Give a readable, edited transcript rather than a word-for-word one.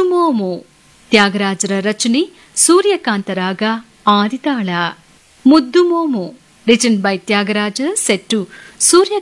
ಮುದ್ದುಮೋಮು ತ್ಯಾಗರಾಜರ ರಚನೆ, ಸೂರ್ಯಕಾಂತ ರಾಗ ಆದಿತಾಳ. ಮುದ್ದುಮೋಮು written by Tyagaraja, set to Surya